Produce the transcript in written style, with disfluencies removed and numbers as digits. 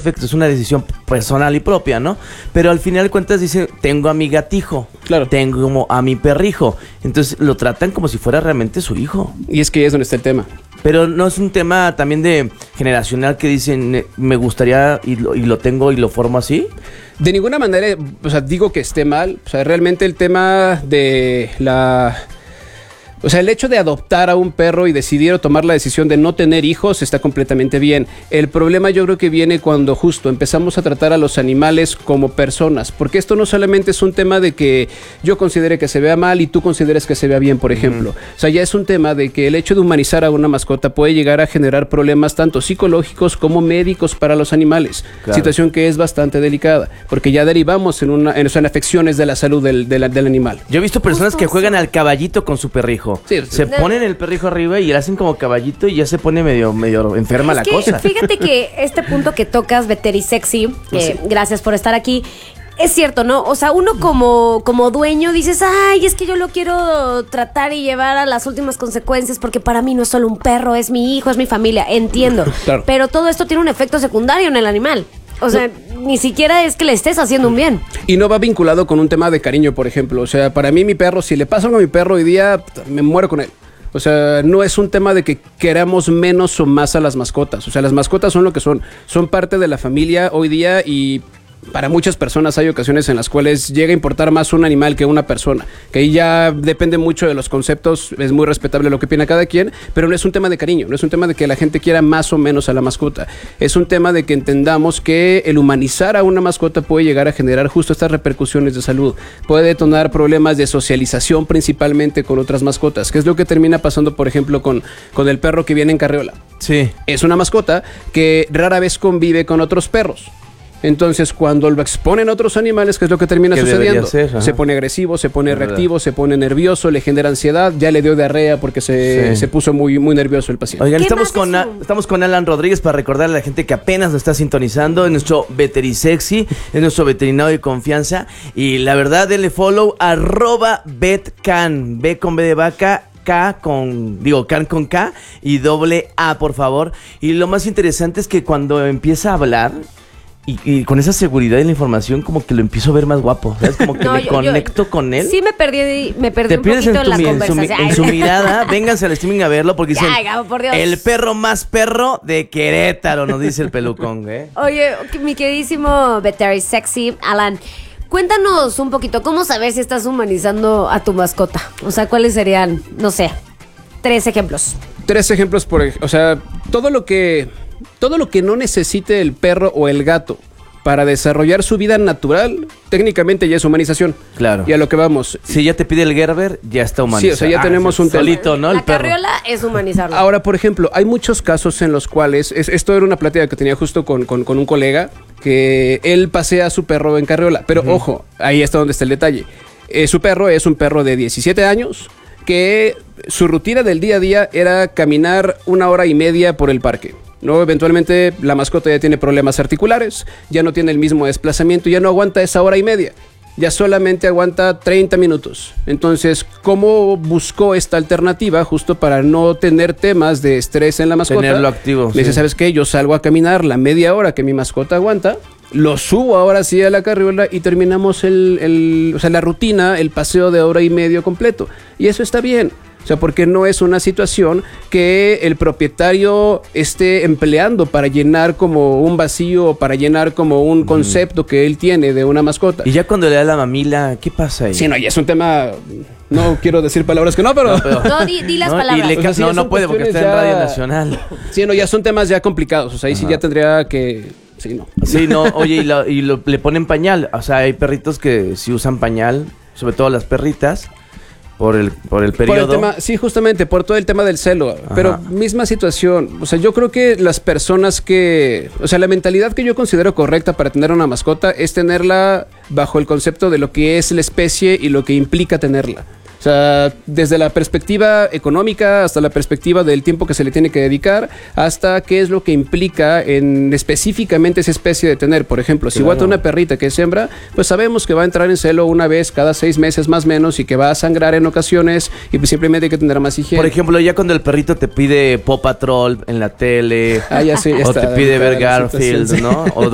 perfecto, es una decisión personal y propia, ¿no? Pero al final de cuentas dice, tengo a mi gatijo, claro, tengo a mi perrijo. Entonces lo tratan como si fuera realmente su hijo. Y es que ahí es donde está el tema. Pero no es un tema también de generacional que dicen, me gustaría y lo tengo y lo formo así. De ninguna manera, o sea, digo que esté mal. O sea, realmente el tema de o sea, el hecho de adoptar a un perro y decidir o tomar la decisión de no tener hijos está completamente bien. El problema yo creo que viene cuando justo empezamos a tratar a los animales como personas, porque esto no solamente es un tema de que yo considere que se vea mal y tú consideres que se vea bien, por ejemplo. O sea, ya es un tema de que el hecho de humanizar a una mascota puede llegar a generar problemas tanto psicológicos como médicos para los animales. Claro. Situación que es bastante delicada, porque ya derivamos en afecciones de la salud del animal. Yo he visto personas que juegan al caballito con su perrijo. Sí, se ponen el perrijo arriba y le hacen como caballito y ya se pone medio enferma la cosa. Fíjate que este punto que tocas, Veterisexy, gracias por estar aquí. Es cierto, ¿no? O sea, uno como dueño dices, ay, es que yo lo quiero tratar y llevar a las últimas consecuencias porque para mí no es solo un perro, es mi hijo, es mi familia, entiendo. Claro. Pero todo esto tiene un efecto secundario en el animal. O sea, ni siquiera es que le estés haciendo un bien. Y no va vinculado con un tema de cariño, por ejemplo. O sea, para mí mi perro, si le pasa algo a mi perro hoy día, me muero con él. O sea, no es un tema de que queramos menos o más a las mascotas. O sea, las mascotas son lo que son. Son parte de la familia hoy día y para muchas personas hay ocasiones en las cuales llega a importar más un animal que una persona, que ahí ya depende mucho de los conceptos, es muy respetable lo que opina cada quien, pero no es un tema de cariño, no es un tema de que la gente quiera más o menos a la mascota, es un tema de que entendamos que el humanizar a una mascota puede llegar a generar justo estas repercusiones de salud, puede detonar problemas de socialización principalmente con otras mascotas, que es lo que termina pasando por ejemplo con el perro que viene en carriola. Sí. Es una mascota que rara vez convive con otros perros. Entonces, cuando lo exponen a otros animales, ¿qué es lo que termina sucediendo? Se pone agresivo, se pone reactivo, se pone nervioso, le genera ansiedad, ya le dio diarrea porque se puso muy, muy nervioso el paciente. Oigan, estamos con Alan Rodríguez para recordarle a la gente que apenas nos está sintonizando, es nuestro Veterisexy, es nuestro veterinario de confianza, y la verdad, denle follow, @vetcan, B con B de vaca, Can con K y +A, por favor. Y lo más interesante es que cuando empieza a hablar y con esa seguridad y la información, como que lo empiezo a ver más guapo, ¿sabes? Como que me conecto con él. Sí, me perdí un poquito en la conversación. En su mirada, vénganse al streaming a verlo porque dicen, por Dios. El perro más perro de Querétaro, nos dice el pelucón, ¿eh? Oye, mi queridísimo Veterisexy, Alan, cuéntanos un poquito, ¿cómo saber si estás humanizando a tu mascota? O sea, ¿cuáles serían, no sé, 3 ejemplos? 3 ejemplos, o sea, todo lo que no necesite el perro o el gato para desarrollar su vida natural, técnicamente ya es humanización. Claro. Y a lo que vamos. Si ya te pide el Gerber, ya está humanizado. Sí, o sea, ya tenemos un solito, ¿no? La carriola es humanizarlo. Ahora, por ejemplo, hay muchos casos en los cuales, esto era una plática que tenía justo con un colega, que él pasea a su perro en carriola. Pero ojo, ahí está donde está el detalle. Su perro es un perro de 17 años, que su rutina del día a día era caminar 1 hora y media por el parque. ¿No? Eventualmente la mascota ya tiene problemas articulares, ya no tiene el mismo desplazamiento, ya no aguanta esa 1 hora y media, ya solamente aguanta 30 minutos. Entonces, ¿cómo buscó esta alternativa justo para no tener temas de estrés en la mascota? Tenerlo activo. Le dice, ¿sabes qué? Yo salgo a caminar la media hora que mi mascota aguanta, lo subo ahora sí a la carriola y terminamos la rutina, el paseo de 1 hora y media completo. Y eso está bien. O sea, porque no es una situación que el propietario esté empleando para llenar como un vacío o para llenar como un concepto que él tiene de una mascota. Y ya cuando le da la mamila, ¿qué pasa ahí? Sí, no, ya es un tema... No quiero decir palabras que no, pero... No, di las palabras. No puede porque está en Radio Nacional. Sí, no, ya son temas ya complicados. O sea, ahí sí ya tendría que... Sí, no. Sí, no, oye, le ponen pañal. O sea, hay perritos que sí usan pañal, sobre todo las perritas. Por el periodo. Sí, justamente, por todo el tema del celo. Ajá. Pero misma situación. O sea, yo creo que las personas que... O sea, la mentalidad que yo considero correcta para tener una mascota es tenerla bajo el concepto de lo que es la especie y lo que implica tenerla. O sea, desde la perspectiva económica hasta la perspectiva del tiempo que se le tiene que dedicar, hasta qué es lo que implica en específicamente esa especie de tener. Por ejemplo, si guata una perrita que es hembra, pues sabemos que va a entrar en celo 1 vez cada 6 meses más o menos y que va a sangrar en ocasiones y pues simplemente hay que tener más higiene. Por ejemplo, ya cuando el perrito te pide Paw Patrol en la tele, ya sí, ya o te pide ver Garfield, ¿no? O